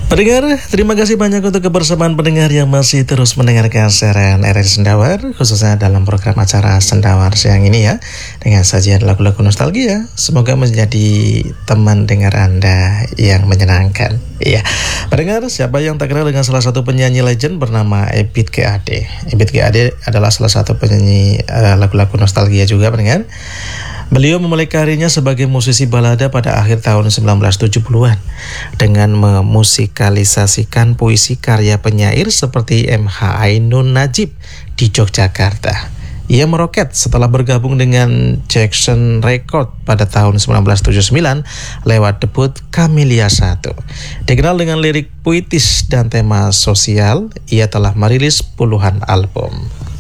Pendengar, terima kasih banyak untuk kebersamaan pendengar yang masih terus mendengarkan siaran RRI Sendawar, khususnya dalam program acara Sendawar siang ini ya, dengan sajian lagu-lagu nostalgia. Semoga menjadi teman dengar Anda yang menyenangkan. Iya, pendengar, siapa yang tak kenal dengan salah satu penyanyi legend bernama Ebit GAD. Ebit GAD adalah salah satu penyanyi lagu-lagu nostalgia juga, pendengar. Beliau memulai karirnya sebagai musisi balada pada akhir tahun 1970-an dengan memusikalisasikan puisi karya penyair seperti M.H. Ainun Najib di Yogyakarta. Ia meroket setelah bergabung dengan Jackson Record pada tahun 1979 lewat debut Camellia 1. Dikenal dengan lirik puitis dan tema sosial, ia telah merilis puluhan album.